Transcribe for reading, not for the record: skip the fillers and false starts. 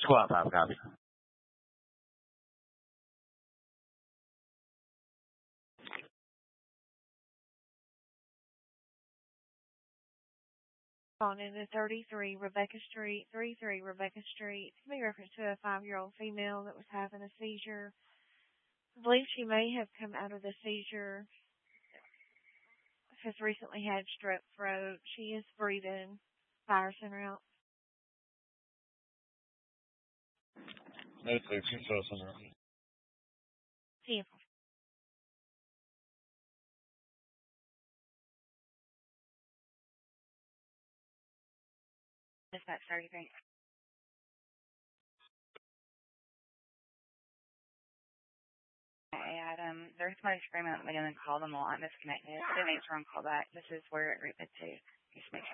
Squad 5, copy. On into 33 Rebecca Street, 33 Rebecca Street. It's made reference to a 5-year-old female that was having a seizure. I believe she may have come out of the seizure, has recently had strep throat. She is breathing. Fire center out. No, 6, she's still center. See you. Dispatch 33. Hey, Adam, there's somebody screaming at me and then call them a lot disconnected. Didn't answer on call back. This is where it to. Just make sure.